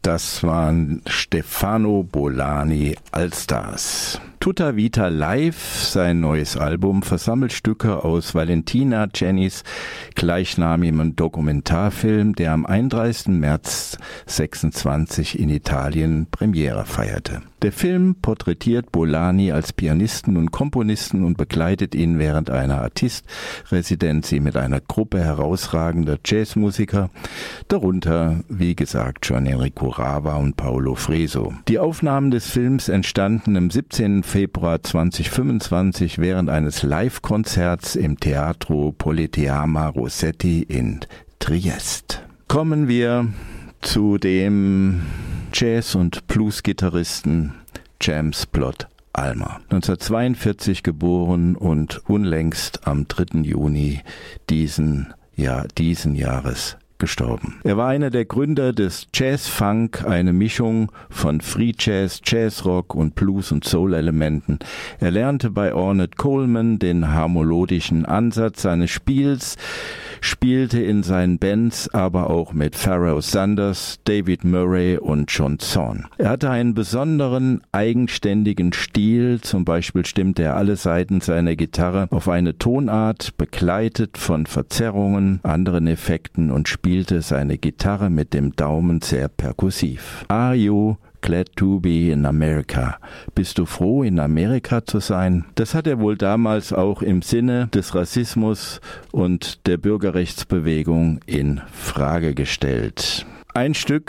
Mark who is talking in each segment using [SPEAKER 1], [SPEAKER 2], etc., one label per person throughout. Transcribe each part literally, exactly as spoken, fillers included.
[SPEAKER 1] Das waren Stefano Bolani Allstars. Tutta Vita Live, sein neues Album, versammelt Stücke aus Valentina Cennys gleichnamigem Dokumentarfilm, der am einunddreißigsten März sechsundzwanzig in Italien Premiere feierte. Der Film porträtiert Bolani als Pianisten und Komponisten und begleitet ihn während einer Artistresidenz mit einer Gruppe herausragender Jazzmusiker, darunter, wie gesagt, Gian Enrico Rava und Paolo Freso. Die Aufnahmen des Films entstanden am siebzehnten Februar zweitausendfünfundzwanzig während eines Live-Konzerts im Teatro Politeama Rossetti in Triest. Kommen wir zu dem Jazz- und Blues-Gitarristen James Plott Almer. neunzehnhundertzweiundvierzig geboren und unlängst am dritten Juni diesen, Jahr, diesen Jahres gestorben. Er war einer der Gründer des Jazz-Funk, eine Mischung von Free Jazz, Jazzrock und Blues- und Soul-Elementen. Er lernte bei Ornette Coleman den harmonischen Ansatz seines Spiels, spielte in seinen Bands aber auch mit Pharoah Sanders, David Murray und John Zorn. Er hatte einen besonderen, eigenständigen Stil, zum Beispiel stimmte er alle Saiten seiner Gitarre auf eine Tonart, begleitet von Verzerrungen, anderen Effekten und spielte seine Gitarre mit dem Daumen sehr perkussiv. Are you glad to be in America? Bist du froh, in Amerika zu sein? Das hat er wohl damals auch im Sinne des Rassismus und der Bürgerrechtsbewegung in Frage gestellt. Ein Stück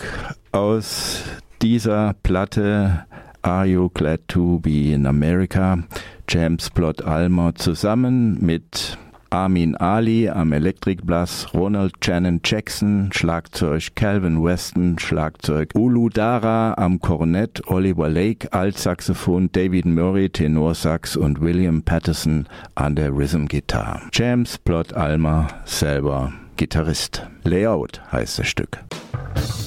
[SPEAKER 1] aus dieser Platte, Are you glad to be in America? James Plott Almer zusammen mit Amin Ali am Elektrikbass, Ronald Shannon Jackson, Schlagzeug, Calvin Weston, Schlagzeug, Ulu Dara am Kornett, Oliver Lake, Altsaxophon, David Murray, Tenorsax und William Patterson an der Rhythm-Gitarre. James Plott Almer, selber Gitarrist. Layout heißt das Stück.